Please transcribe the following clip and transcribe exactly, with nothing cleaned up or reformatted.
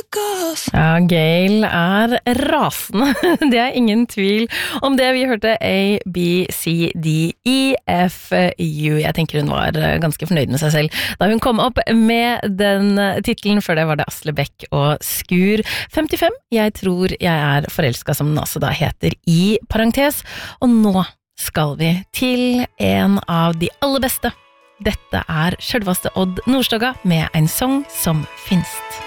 fuck off. Ja, Gail er rasende. Det er ingen tvil om det. Vi hørte A, B, C, D, E, F, U. Jeg tenker hun var ganske fornøyd med seg selv da hun kom opp med den titlen. Før det var det Asle Beck og Skur. femtifem, jeg tror jeg er forelsket, som den altså da heter i parentes. Og nå skal vi til en av de aller beste. Dette er selveste Odd Nordstoga med en sang som finst.